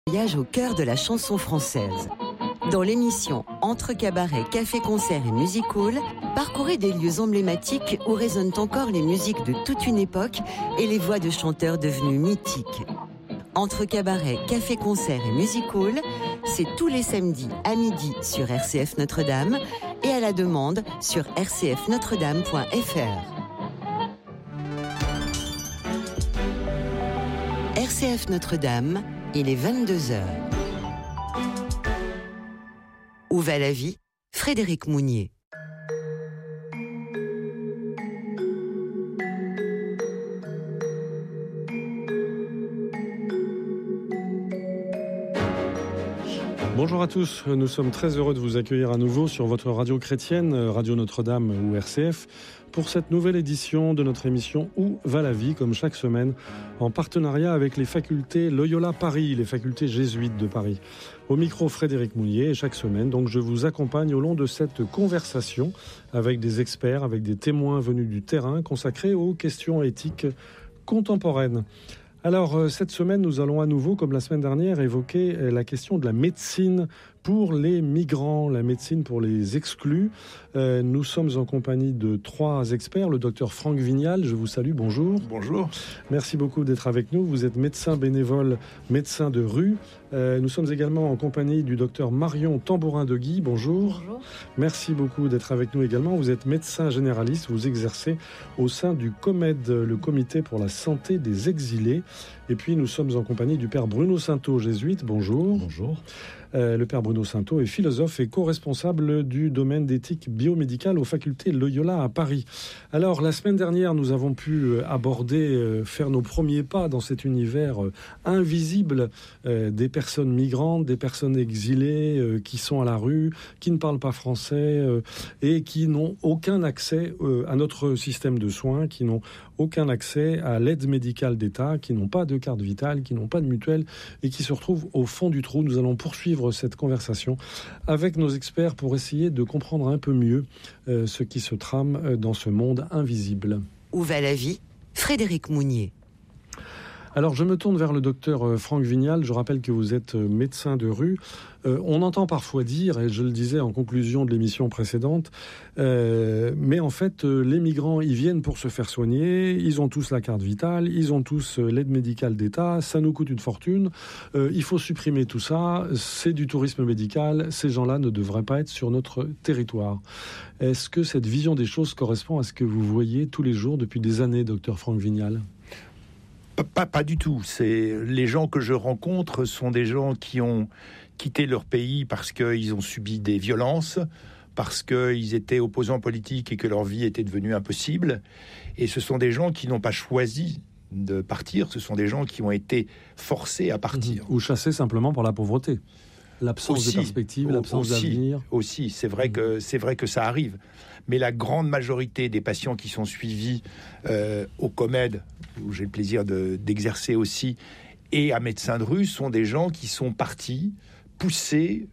Voyage au cœur de la chanson française. Dans l'émission Entre cabaret, café-concert et music hall, parcourez des lieux emblématiques où résonnent encore les musiques de toute une époque et les voix de chanteurs devenus mythiques. Entre cabaret, café-concert et music hall, c'est tous les samedis à midi sur RCF Notre-Dame et à la demande sur rcfnotredame.fr. RCF Notre-Dame, il est 22h. Où va la vie ? Frédéric Mounier. Bonjour à tous, nous sommes très heureux de vous accueillir à nouveau sur votre radio chrétienne, Radio Notre-Dame ou RCF, pour cette nouvelle édition de notre émission Où va la vie, comme chaque semaine, en partenariat avec les facultés Loyola Paris, les facultés jésuites de Paris. Au micro, Frédéric Mounier, et chaque semaine, donc, je vous accompagne au long de cette conversation avec des experts, avec des témoins venus du terrain, consacrés aux questions éthiques contemporaines. Alors, cette semaine, nous allons à nouveau, comme la semaine dernière, évoquer la question de la médecine pour les migrants, la médecine pour les exclus. Nous sommes en compagnie de 3 experts. Le docteur Franck Vignal, je vous salue, bonjour. Bonjour. Merci beaucoup d'être avec nous. Vous êtes médecin bénévole, médecin de rue. Nous sommes également en compagnie du docteur Marion Tambourin-Deguy, bonjour. Bonjour. Merci beaucoup d'être avec nous également. Vous êtes médecin généraliste, vous exercez au sein du COMED, le Comité pour la santé des exilés. Et puis nous sommes en compagnie du père Bruno Sainteau, jésuite, bonjour. Bonjour. Le père Bruno Sainteau est philosophe et co-responsable du domaine d'éthique biomédicale aux facultés Loyola à Paris. Alors, la semaine dernière, nous avons pu aborder, faire nos premiers pas dans cet univers invisible des personnes migrantes, des personnes exilées qui sont à la rue, qui ne parlent pas français et qui n'ont aucun accès à notre système de soins, qui n'ont aucun accès à l'aide médicale d'État, qui n'ont pas de carte vitale, qui n'ont pas de mutuelle et qui se retrouvent au fond du trou. Nous allons poursuivre cette conversation avec nos experts pour essayer de comprendre un peu mieux ce qui se trame dans ce monde invisible. Où va la vie ? Frédéric Mounier. Alors, je me tourne vers le docteur Franck Vignal. Je rappelle que vous êtes médecin de rue. On entend parfois dire, et je le disais en conclusion de l'émission précédente, mais en fait, les migrants, ils viennent pour se faire soigner, ils ont tous la carte vitale, ils ont tous l'aide médicale d'État, ça nous coûte une fortune, il faut supprimer tout ça, c'est du tourisme médical, ces gens-là ne devraient pas être sur notre territoire. Est-ce que cette vision des choses correspond à ce que vous voyez tous les jours depuis des années, docteur Franck Vignal ? Pas du tout. Les gens que je rencontre sont des gens qui ont quitté leur pays parce qu'ils ont subi des violences, parce qu'ils étaient opposants politiques et que leur vie était devenue impossible. Et ce sont des gens qui n'ont pas choisi de partir, ce sont des gens qui ont été forcés à partir. Ou chassés simplement par la pauvreté. L'absence de perspective, l'absence d'avenir. Aussi, c'est vrai que ça arrive. Mais la grande majorité des patients qui sont suivis au COMED, où j'ai le plaisir d'exercer aussi, et à médecin de rue, sont des gens qui sont partis, poussés,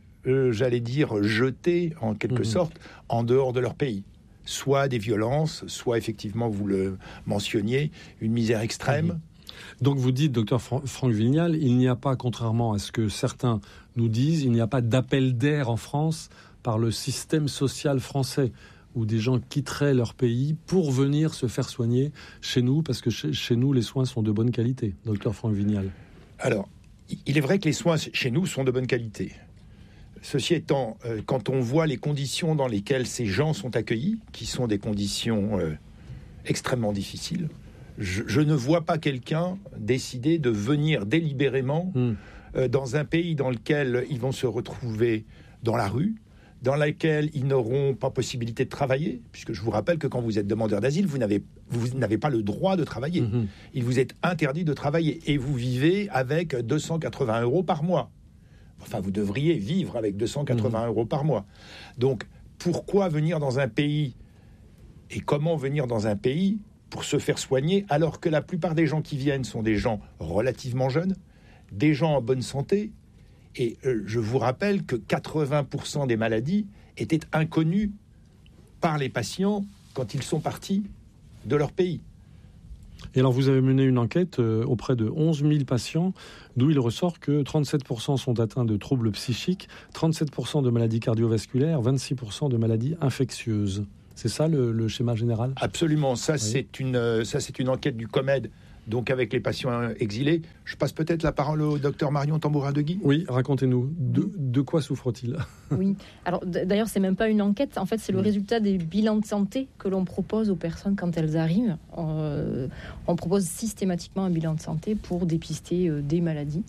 jetés en quelque sorte, en dehors de leur pays. Soit des violences, soit effectivement, vous le mentionniez, une misère extrême. Donc vous dites, docteur Franck Vignal, il n'y a pas, contrairement à ce que certains nous disent, il n'y a pas d'appel d'air en France par le système social français, où des gens quitteraient leur pays pour venir se faire soigner chez nous, parce que chez nous, les soins sont de bonne qualité, docteur Franck Vignal. Alors, il est vrai que les soins chez nous sont de bonne qualité. Ceci étant, quand on voit les conditions dans lesquelles ces gens sont accueillis, qui sont des conditions extrêmement difficiles, je ne vois pas quelqu'un décider de venir délibérément dans un pays dans lequel ils vont se retrouver dans la rue, dans laquelle ils n'auront pas possibilité de travailler, puisque je vous rappelle que quand vous êtes demandeur d'asile, vous n'avez pas le droit de travailler. Il vous est interdit de travailler et vous vivez avec 280 € par mois. Enfin, vous devriez vivre avec 280 € par mois. Donc, pourquoi venir dans un pays et comment venir dans un pays pour se faire soigner alors que la plupart des gens qui viennent sont des gens relativement jeunes, des gens en bonne santé. Et je vous rappelle que 80% des maladies étaient inconnues par les patients quand ils sont partis de leur pays. Et alors, vous avez mené une enquête auprès de 11 000 patients, d'où il ressort que 37% sont atteints de troubles psychiques, 37% de maladies cardiovasculaires, 26% de maladies infectieuses. C'est ça le schéma général ? Absolument. Ça, c'est une enquête du COMED, donc avec les patients exilés. Je passe peut-être la parole au docteur Marion Tambourin-Deguy. Oui, racontez-nous. De quoi souffre-t-il ? Oui. Alors, d'ailleurs, c'est même pas une enquête. En fait, c'est le résultat des bilans de santé que l'on propose aux personnes quand elles arrivent. On propose systématiquement un bilan de santé pour dépister des maladies.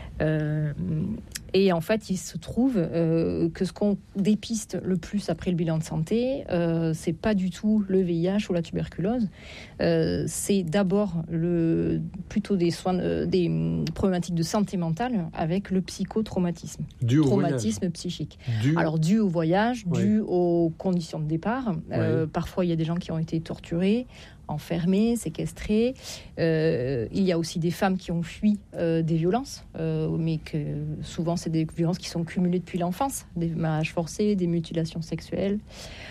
Et en fait, il se trouve que ce qu'on dépiste le plus après le bilan de santé, c'est pas du tout le VIH ou la tuberculose. C'est d'abord plutôt des problématiques de santé mentale avec le psychotraumatisme, traumatisme psychique. Alors dû au voyage, dû aux conditions de départ. Parfois, il y a des gens qui ont été torturés, enfermés, séquestrés. Il y a aussi des femmes qui ont fui des violences, mais que souvent c'est des violences qui sont cumulées depuis l'enfance, des mariages forcés, des mutilations sexuelles.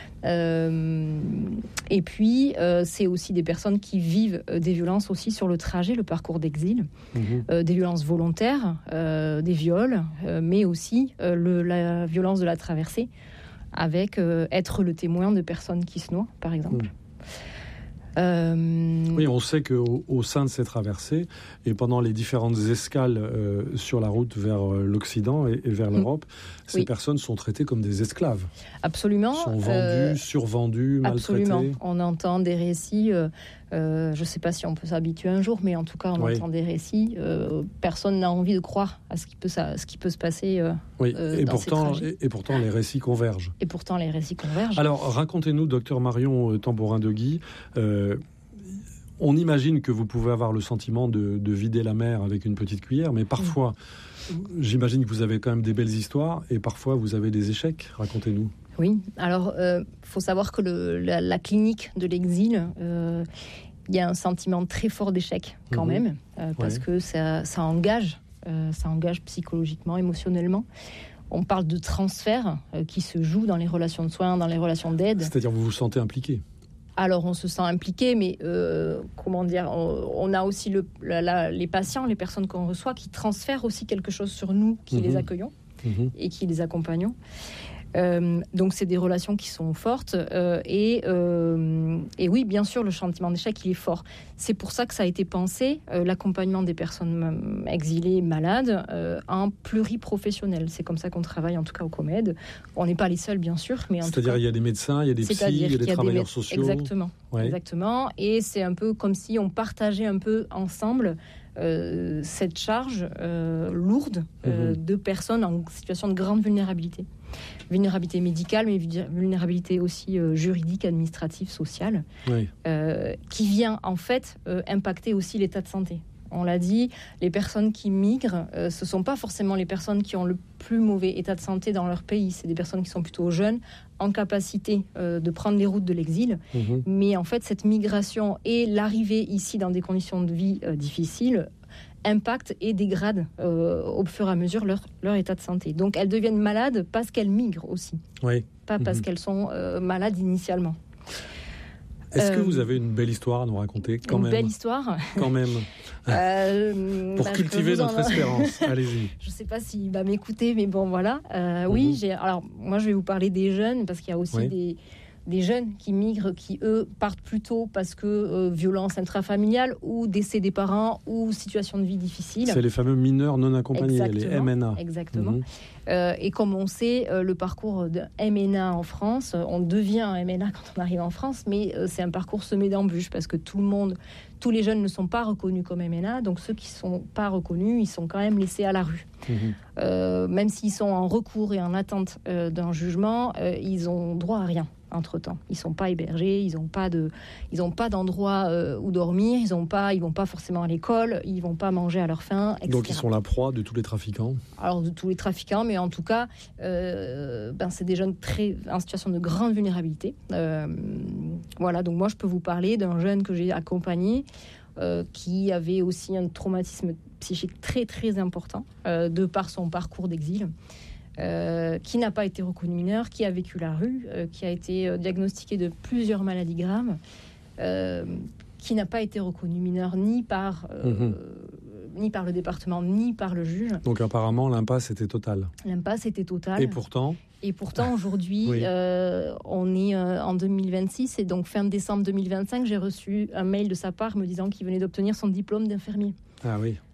Et puis c'est aussi des personnes qui vivent des violences aussi sur le trajet, le parcours d'exil, des violences volontaires, des viols, mais aussi la violence de la traversée, avec être le témoin de personnes qui se noient, par exemple. Oui, on sait qu'au sein de ces traversées, et pendant les différentes escales sur la route vers l'Occident et vers l'Europe, ces personnes sont traitées comme des esclaves. Absolument. Sont vendues, survendues, maltraitées. Absolument. On entend des récits, je ne sais pas si on peut s'habituer un jour, mais en tout cas, on entend des récits. Personne n'a envie de croire à ce qui peut se passer dans ces trajets. Et pourtant, les récits convergent. Alors, racontez-nous, docteur Marion Tambourin-Deguy, on imagine que vous pouvez avoir le sentiment de vider la mer avec une petite cuillère, mais parfois, j'imagine que vous avez quand même des belles histoires, et parfois vous avez des échecs. Racontez-nous. Oui, alors, faut savoir que la clinique de l'exil, il y a un sentiment très fort d'échec quand même, parce que ça engage psychologiquement, émotionnellement. On parle de transfert qui se joue dans les relations de soins, dans les relations d'aide. C'est-à-dire vous vous sentez impliqué ? Alors, on se sent impliqué, mais on a aussi les patients, les personnes qu'on reçoit, qui transfèrent aussi quelque chose sur nous, qui les accueillons et qui les accompagnons. Donc, c'est des relations qui sont fortes. Et oui, bien sûr, le sentiment d'échec, il est fort. C'est pour ça que ça a été pensé, l'accompagnement des personnes exilées, malades, en pluriprofessionnel. C'est comme ça qu'on travaille, en tout cas au COMED. On n'est pas les seuls, bien sûr. Mais c'est-à-dire, il y a des médecins, il y a des psys, il y a des travailleurs sociaux. Exactement. Et c'est un peu comme si on partageait un peu ensemble cette charge lourde de personnes en situation de grande vulnérabilité. Vulnérabilité médicale, mais vulnérabilité aussi juridique, administrative, sociale, qui vient en fait impacter aussi l'état de santé. On l'a dit, les personnes qui migrent, ce ne sont pas forcément les personnes qui ont le plus mauvais état de santé dans leur pays. C'est des personnes qui sont plutôt jeunes, en capacité de prendre les routes de l'exil. Mais en fait, cette migration et l'arrivée ici dans des conditions de vie difficiles impactent et dégradent au fur et à mesure leur état de santé. Donc, elles deviennent malades parce qu'elles migrent aussi. Pas parce qu'elles sont malades initialement. Est-ce que vous avez une belle histoire à nous raconter quand même ? Une belle histoire quand même. Pour cultiver notre espérance. Allez-y. Je ne sais pas s'il va m'écouter, mais bon, voilà. Oui, alors moi, je vais vous parler des jeunes, parce qu'il y a aussi des jeunes qui migrent, qui, eux, partent plus tôt parce que violence intrafamiliale ou décès des parents ou situation de vie difficile. C'est les fameux mineurs non accompagnés, les MNA. Exactement. Et comme on sait, le parcours de MNA en France, on devient un MNA quand on arrive en France, mais c'est un parcours semé d'embûches parce que tous les jeunes ne sont pas reconnus comme MNA, donc ceux qui ne sont pas reconnus, ils sont quand même laissés à la rue. Même s'ils sont en recours et en attente d'un jugement, ils ont droit à rien. Entre-temps, ils sont pas hébergés, ils n'ont pas d'endroit où dormir, ils vont pas forcément à l'école, ils vont pas manger à leur faim, etc. Donc ils sont la proie de tous les trafiquants. Alors de tous les trafiquants, mais en tout cas, c'est des jeunes en situation de grande vulnérabilité. Voilà, donc moi je peux vous parler d'un jeune que j'ai accompagné qui avait aussi un traumatisme psychique très très important de par son parcours d'exil. Qui n'a pas été reconnu mineur, qui a vécu la rue, qui a été diagnostiqué de plusieurs maladies graves, qui n'a pas été reconnu mineur ni par le département, ni par le juge. Donc apparemment, l'impasse était totale. L'impasse était totale. Et pourtant, aujourd'hui, on est en 2026 et donc fin décembre 2025, j'ai reçu un mail de sa part me disant qu'il venait d'obtenir son diplôme d'infirmier. Ah oui.